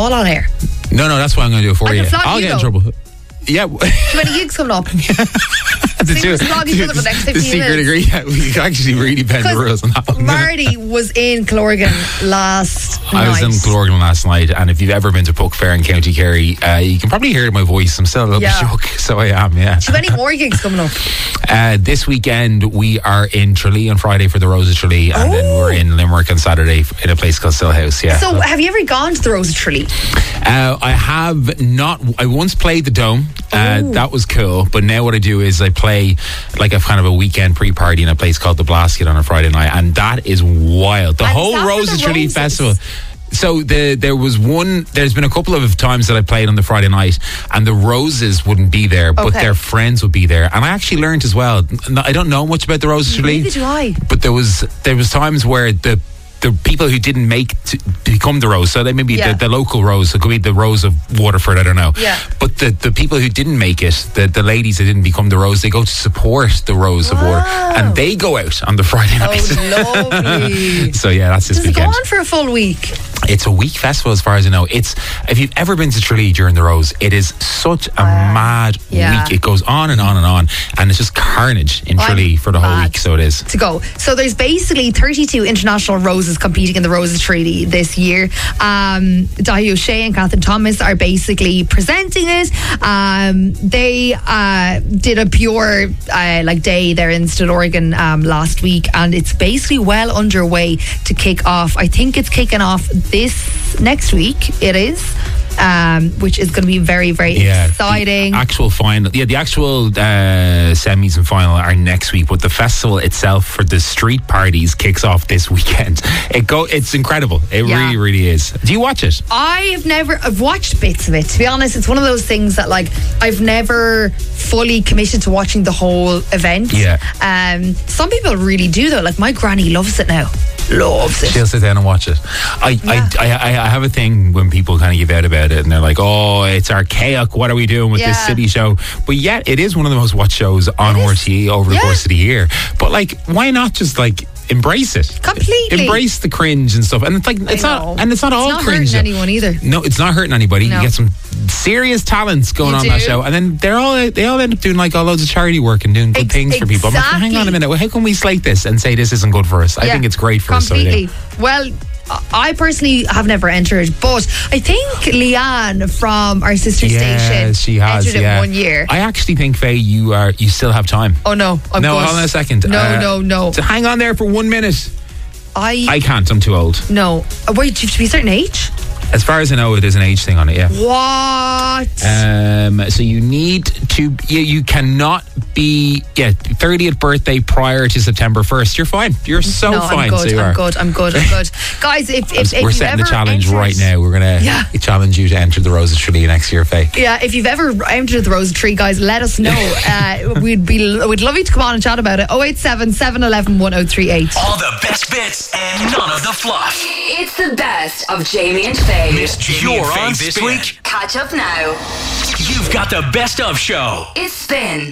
all on air. No, that's what I'm going to do it for you. I'll get in trouble. Yeah. Too many gigs coming up. the secret degree. Yeah, we can actually really bend the rules on that one. Marty was in Clorgan last night. I was in Clorgan last night, and if you've ever been to Puck Fair in County Kerry, you can probably hear my voice. I'm still a little bit shook, so I am, yeah. Too many more gigs coming up. This weekend we are in Tralee on Friday for the Rose of Tralee, and then we're in Limerick on Saturday in a place called Stillhouse. Yeah. So have you ever gone to the Rose of Tralee? I have not. I once played the Dome. That was cool. But now what I do is I play like a kind of a weekend pre-party in a place called the Blasket on a Friday night, and that is wild. The whole Rose of Tralee festival. So there's been a couple of times that I played on the Friday night and the Roses wouldn't be there, but their friends would be there. And I actually learned as well, I don't know much about the Roses of Tralee. Neither do I. But there was times where the people who didn't make to become the Rose, so they maybe the local Rose, it could be the Rose of Waterford, I don't know. Yeah. But the people who didn't make it, the ladies that didn't become the Rose, they go to support the Rose of Water, and they go out on the Friday night. Oh, lovely. So yeah, that's this weekend. Does it go on for a full week? It's a week festival as far as I know. If you've ever been to Tralee during the Rose, it is such a mad week. It goes on and on and on, and it's just carnage in Tralee for the whole week, so it is. To go. So there's basically 32 international Roses competing in the Roses Tralee this year. Dahi O'Shea and Catherine Thomas are basically presenting it. They did a pure day there in Stillorgan last week, and it's basically well underway to kick off. I think it's kicking off this next week. It is. Which is going to be very, very exciting. The actual final, the actual semis and final are next week, but the festival itself for the street parties kicks off this weekend. It's incredible. It really, really is. Do you watch it? I've watched bits of it. To be honest, it's one of those things that I've never fully committed to watching the whole event. Yeah. Some people really do though. Like my granny loves it now. Loves it. She'll sit down and watch it. I have a thing when people kind of give out about it and they're like, oh, it's archaic, what are we doing with this silly show? But yet it is one of the most watched shows on RTE over the course of the year. But why not just embrace it completely, embrace the cringe and stuff, and it's not all cringe. Hurting anyone either. No, it's not hurting anybody. You get some serious talents going on that show, and then they all end up doing all loads of charity work and doing good things for people. I'm like, hang on a minute, how can we slate this and say this isn't good for us? I think it's great for us. Completely. Well, I personally have never entered, but I think Leanne from our sister station she has entered it 1 year. I actually think, Faye, you still have time. Oh no, hold on a second. No. So hang on there for 1 minute. I can't. I'm too old. No. Wait, do you have to be a certain age? As far as I know, there's an age thing on it, yeah. What? So you need to... you cannot be... 30th birthday prior to September 1st. You're fine. You're so fine. I'm good. Guys, if we're setting the challenge right now. We're going to challenge you to enter the Rose of Tralee next year, Faye. Yeah, if you've ever entered the Rose of Tralee, guys, let us know. We'd love you to come on and chat about it. 087 711 1038. All the best bits and none of the fluff. It's the best of Jamie and Faye. Missed Jamie and Faye this week? Catch up now. You've got the best of show. It's Spin.